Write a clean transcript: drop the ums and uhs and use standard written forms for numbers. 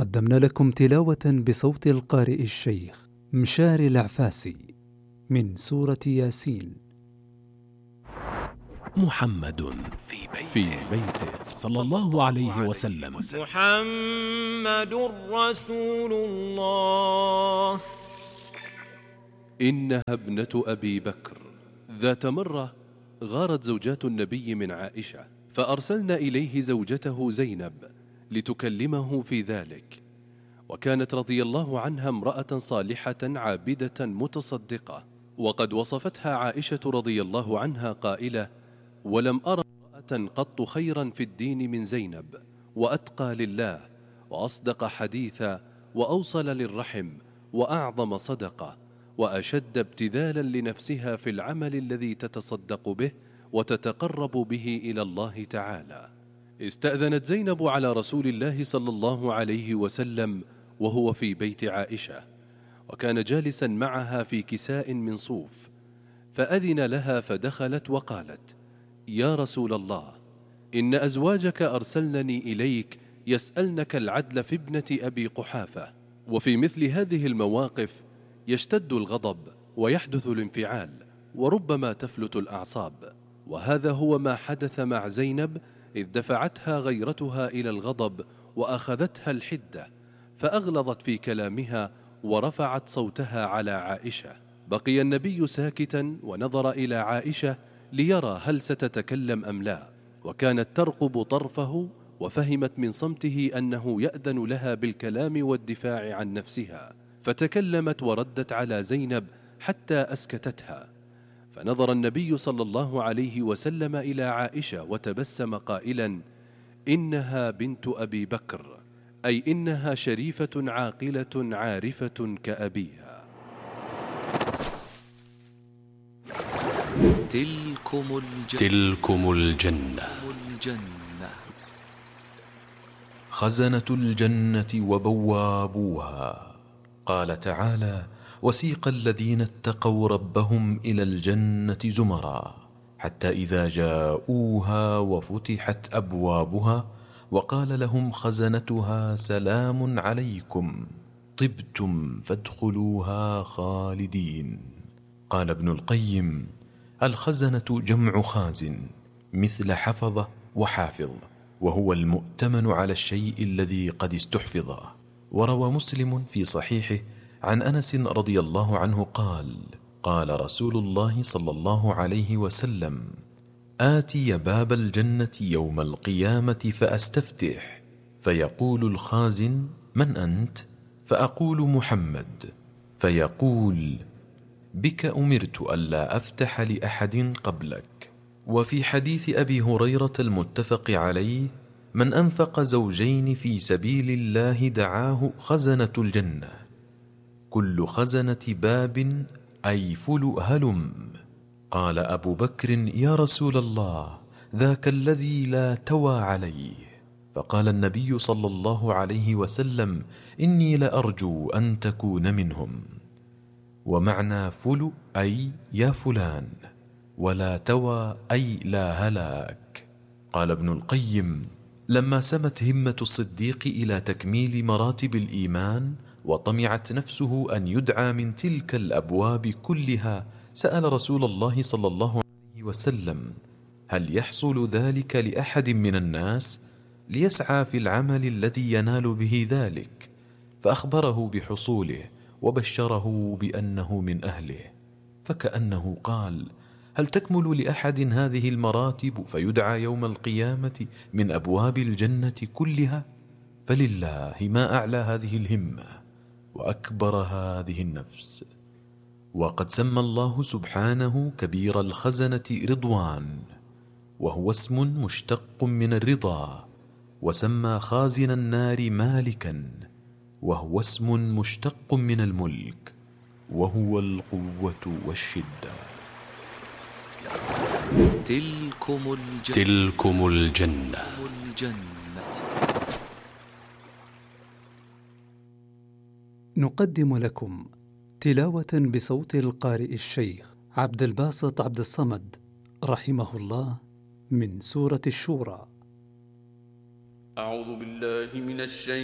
قدمنا لكم تلاوة بصوت القارئ الشيخ مشاري العفاسي من سورة ياسين. محمد في بيته صلى الله عليه وسلم. محمد رسول الله. إنها ابنة أبي بكر. ذات مرة غارت زوجات النبي من عائشة، فأرسلنا إليه زوجته زينب لتكلمه في ذلك، وكانت رضي الله عنها امرأة صالحة عابدة متصدقة، وقد وصفتها عائشة رضي الله عنها قائلة: ولم أرى امرأة قط خيرا في الدين من زينب، وأتقى لله، وأصدق حديثا، وأوصل للرحم، وأعظم صدقة، وأشد ابتذالا لنفسها في العمل الذي تتصدق به وتتقرب به إلى الله تعالى. استأذنت زينب على رسول الله صلى الله عليه وسلم وهو في بيت عائشة، وكان جالسا معها في كساء من صوف، فأذن لها فدخلت وقالت: يا رسول الله، إن أزواجك أرسلنني إليك يسألنك العدل في ابنة أبي قحافة. وفي مثل هذه المواقف يشتد الغضب ويحدث الانفعال، وربما تفلت الأعصاب، وهذا هو ما حدث مع زينب، إذ دفعتها غيرتها إلى الغضب وأخذتها الحدة، فأغلظت في كلامها ورفعت صوتها على عائشة. بقي النبي ساكتا ونظر إلى عائشة ليرى هل ستتكلم أم لا، وكانت ترقب طرفه، وفهمت من صمته أنه يأذن لها بالكلام والدفاع عن نفسها، فتكلمت وردت على زينب حتى أسكتتها. فنظر النبي صلى الله عليه وسلم إلى عائشة وتبسم قائلا: إنها بنت أبي بكر، أي إنها شريفة عاقلة عارفة كأبيها. تلكم الجنة. خزنة الجنة وبوابوها. قال تعالى: وسيق الذين اتقوا ربهم إلى الجنة زمرا حتى إذا جاءوها وفتحت أبوابها وقال لهم خزنتها سلام عليكم طبتم فادخلوها خالدين. قال ابن القيم: الخزنة جمع خازن، مثل حفظ وحافظ، وهو المؤتمن على الشيء الذي قد استحفظ. وروى مسلم في صحيحه عن أنس رضي الله عنه قال: قال رسول الله صلى الله عليه وسلم: آتي باب الجنة يوم القيامة فأستفتح، فيقول الخازن: من أنت؟ فأقول: محمد. فيقول: بك أمرت ألا أفتح لأحد قبلك. وفي حديث أبي هريرة المتفق عليه: من أنفق زوجين في سبيل الله دعاه خزنة الجنة، كل خزنة باب أي فل هلم. قال أبو بكر: يا رسول الله، ذاك الذي لا توى عليه. فقال النبي صلى الله عليه وسلم: إني لأرجو أن تكون منهم. ومعنى فل أي يا فلان، ولا توى أي لا هلاك. قال ابن القيم: لما سمت همة الصديق إلى تكميل مراتب الإيمان وطمعت نفسه أن يدعى من تلك الأبواب كلها، سأل رسول الله صلى الله عليه وسلم: هل يحصل ذلك لأحد من الناس؟ ليسعى في العمل الذي ينال به ذلك. فأخبره بحصوله وبشره بأنه من أهله، فكأنه قال: هل تكمل لأحد هذه المراتب فيدعى يوم القيامة من أبواب الجنة كلها؟ فلله ما أعلى هذه الهمة وأكبر هذه النفس. وقد سمى الله سبحانه كبير الخزنة رضوان، وهو اسم مشتق من الرضا، وسمى خازن النار مالكا، وهو اسم مشتق من الملك، وهو القوة والشدة. تلكم الجنة. نقدم لكم تلاوة بصوت القارئ الشيخ عبد الباسط عبد الصمد رحمه الله من سورة الشورى. أعوذ بالله من الشيطان